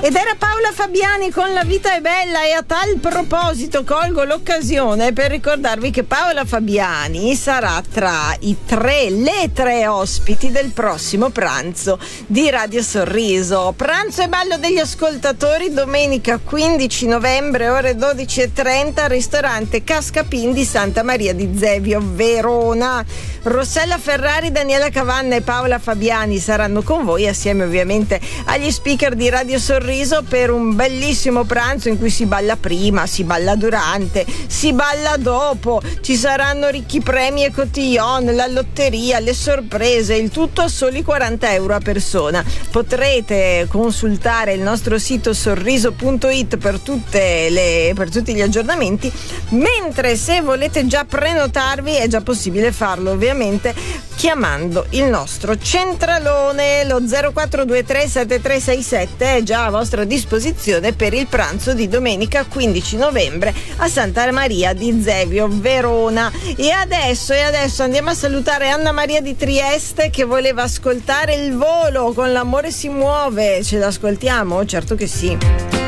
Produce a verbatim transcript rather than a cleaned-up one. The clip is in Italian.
Ed era Paola Fabiani con La vita è bella, e a tal proposito colgo l'occasione per ricordarvi che Paola Fabiani sarà tra i tre, le tre ospiti del prossimo pranzo di Radio Sorriso. Pranzo e ballo degli ascoltatori domenica quindici novembre ore dodici e trenta al ristorante Cascapin di Santa Maria di Zevio, Verona. Rossella Ferrari, Daniela Cavanna e Paola Fabiani saranno con voi, assieme ovviamente agli speaker di Radio Sorriso, per un bellissimo pranzo in cui si balla prima, si balla durante, si balla dopo, ci saranno ricchi premi e cotillon, la lotteria, le sorprese, il tutto a soli quaranta euro a persona. Potrete consultare il nostro sito sorriso punto it per tutte le per tutti gli aggiornamenti, mentre se volete già prenotarvi è già possibile farlo ovviamente chiamando il nostro centralone. Lo zero quattro due tre sette tre sei sette è già a vostra disposizione per il pranzo di domenica quindici novembre a Santa Maria di Zevio, Verona. E adesso, e adesso andiamo a salutare Anna Maria di Trieste, che voleva ascoltare Il volo con L'amore si muove. Ce l'ascoltiamo? Certo che sì.